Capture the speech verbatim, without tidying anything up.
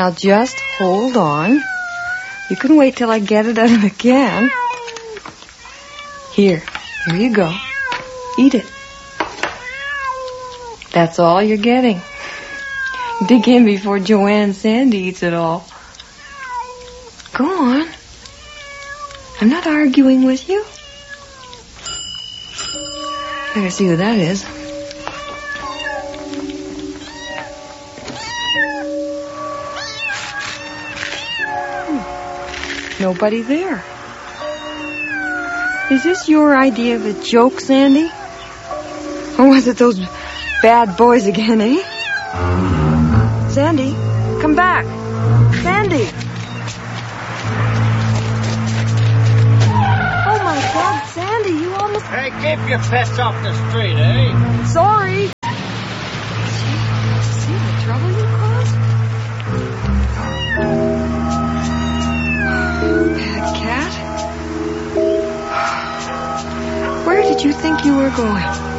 Now just hold on. You can wait till I get it out of the can. Here, here you go. Eat it. That's all you're getting. Dig in before Joanne Sandy eats it all. Go on. I'm not arguing with you. Better see who that is. Hmm. Nobody there. Is this your idea of a joke, Sandy? Or was it those bad boys again, eh? Sandy, come back. Sandy. Oh, my God, Sandy, you almost... Hey, keep your pets off the street, eh? Sorry. See, see the trouble you caused? Bad cat. Where did you think you were going?